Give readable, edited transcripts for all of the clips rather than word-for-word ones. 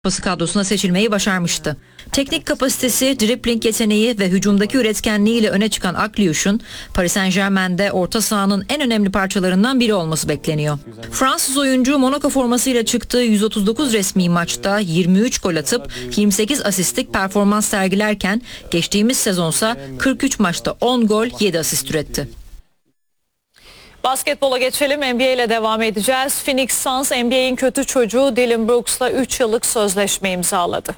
Kupası kadrosuna seçilmeyi başarmıştı. Teknik kapasitesi, dribling yeteneği ve hücumdaki üretkenliğiyle öne çıkan Akliuş'un Paris Saint-Germain'de orta sahanın en önemli parçalarından biri olması bekleniyor. Fransız oyuncu Monaco formasıyla çıktığı 139 resmi maçta 23 gol atıp 28 asistlik performans sergilerken geçtiğimiz sezonsa 43 maçta 10 gol 7 asist üretti. Basketbola geçelim. NBA ile devam edeceğiz. Phoenix Suns NBA'in kötü çocuğu Dillon Brooks'la 3 yıllık sözleşme imzaladı.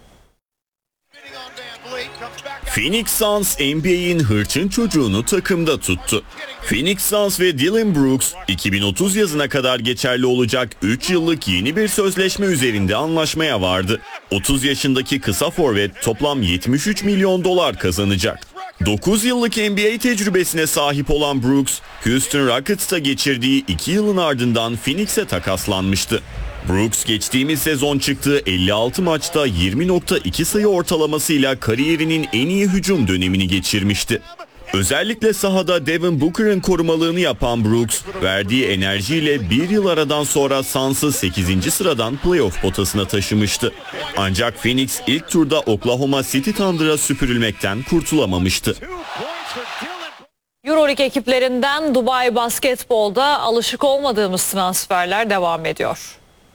Phoenix Suns NBA'in hırçın çocuğunu takımda tuttu. Phoenix Suns ve Dillon Brooks 2030 yazına kadar geçerli olacak 3 yıllık yeni bir sözleşme üzerinde anlaşmaya vardı. 30 yaşındaki kısa forvet toplam 73 milyon dolar kazanacak. 9 yıllık NBA tecrübesine sahip olan Brooks, Houston Rockets'ta geçirdiği 2 yılın ardından Phoenix'e takaslanmıştı. Brooks geçtiğimiz sezon çıktığı 56 maçta 20.2 sayı ortalamasıyla kariyerinin en iyi hücum dönemini geçirmişti. Özellikle sahada Devin Booker'ın korumalığını yapan Brooks, verdiği enerjiyle bir yıl aradan sonra Suns'ı 8. sıradan playoff potasına taşımıştı. Ancak Phoenix ilk turda Oklahoma City Thunder'a süpürülmekten kurtulamamıştı. Euroleague ekiplerinden Dubai Basketbol'da alışık olmadığımız transferler devam ediyor.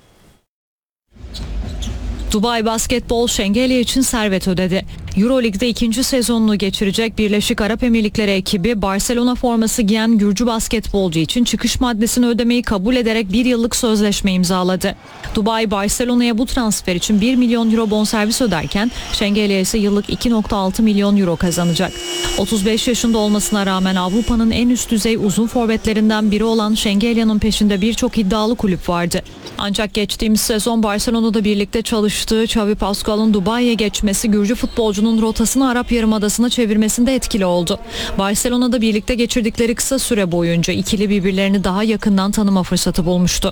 Dubai Basketbol Şengelya için servet ödedi. Euroleague'de ikinci sezonunu geçirecek Birleşik Arap Emirlikleri ekibi Barcelona forması giyen Gürcü basketbolcu için çıkış maddesini ödemeyi kabul ederek bir yıllık sözleşme imzaladı. Dubai Barcelona'ya bu transfer için 1 milyon euro bonservis öderken Şengelya ise yıllık 2.6 milyon euro kazanacak. 35 yaşında olmasına rağmen Avrupa'nın en üst düzey uzun forvetlerinden biri olan Şengelya'nın peşinde birçok iddialı kulüp vardı. Ancak geçtiğimiz sezon Barcelona'da birlikte çalıştığı Xavi Pascual'ın Dubai'ye geçmesi Gürcü futbolcunun rotasını Arap Yarımadası'na çevirmesinde etkili oldu. Barcelona'da birlikte geçirdikleri kısa süre boyunca ikili birbirlerini daha yakından tanıma fırsatı bulmuştu.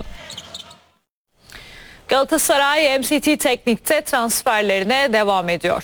Galatasaray MCT Teknik'te transferlerine devam ediyor.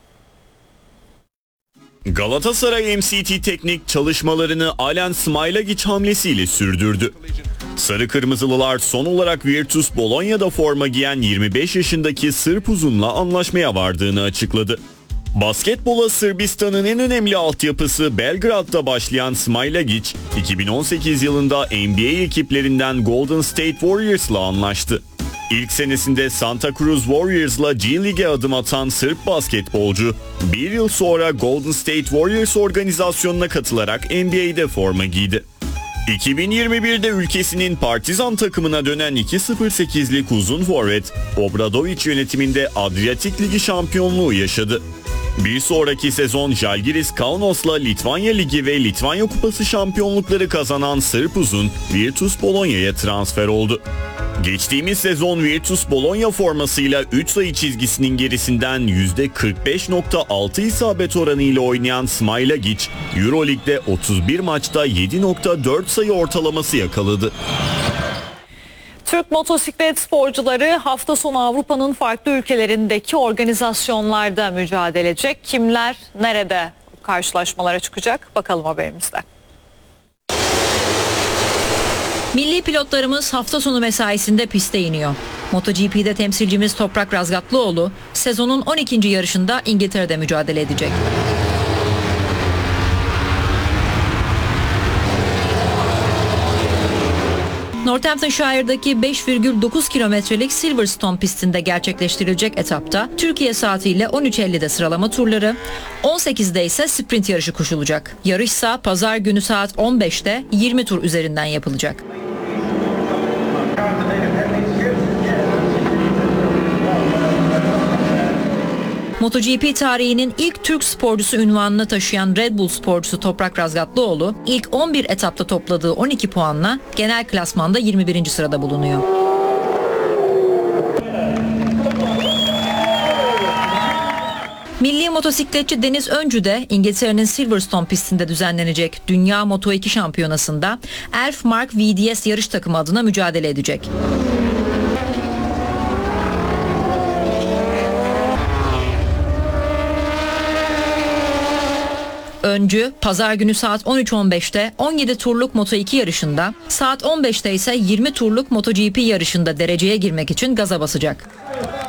Galatasaray MCT Teknik çalışmalarını Alen Smailagić hamlesiyle sürdürdü. Sarı Kırmızılılar son olarak Virtus Bologna'da forma giyen 25 yaşındaki Sırp uzunla anlaşmaya vardığını açıkladı. Basketbola Sırbistan'ın en önemli altyapısı Belgrad'da başlayan Smailagić, 2018 yılında NBA ekiplerinden Golden State Warriors'la anlaştı. İlk senesinde Santa Cruz Warriors'la G League'e adım atan Sırp basketbolcu, bir yıl sonra Golden State Warriors organizasyonuna katılarak NBA'de forma giydi. 2021'de ülkesinin Partizan takımına dönen 2.08'lik uzun forvet, Obradović yönetiminde Adriatik Ligi şampiyonluğu yaşadı. Bir sonraki sezon Žalgiris Kaunos'la Litvanya Ligi ve Litvanya Kupası şampiyonlukları kazanan Sırp uzun Virtus Bologna'ya transfer oldu. Geçtiğimiz sezon Virtus Bologna formasıyla 3 sayı çizgisinin gerisinden %45.6 isabet oranıyla oynayan Smailagić, Euroleague'de 31 maçta 7.4 sayı ortalaması yakaladı. Türk motosiklet sporcuları hafta sonu Avrupa'nın farklı ülkelerindeki organizasyonlarda mücadele edecek. Kimler nerede karşılaşmalara çıkacak? Bakalım haberimizde. Milli pilotlarımız hafta sonu mesaisinde piste iniyor. MotoGP'de temsilcimiz Toprak Razgatlıoğlu sezonun 12. yarışında İngiltere'de mücadele edecek. Northamptonshire'daki 5,9 kilometrelik Silverstone pistinde gerçekleştirilecek etapta Türkiye saatiyle 13.50'de sıralama turları, 18'de ise sprint yarışı koşulacak. Yarışsa pazar günü saat 15'te 20 tur üzerinden yapılacak. MotoGP tarihinin ilk Türk sporcusu unvanını taşıyan Red Bull sporcusu Toprak Razgatlıoğlu ilk 11 etapta topladığı 12 puanla genel klasmanda 21. sırada bulunuyor. Milli motosikletçi Deniz Öncü de İngiltere'nin Silverstone pistinde düzenlenecek Dünya Moto2 Şampiyonası'nda Elf Mark VDS yarış takımı adına mücadele edecek. Öncü pazar günü saat 13.15'te 17 turluk Moto2 yarışında, saat 15'te ise 20 turluk MotoGP yarışında dereceye girmek için gaza basacak.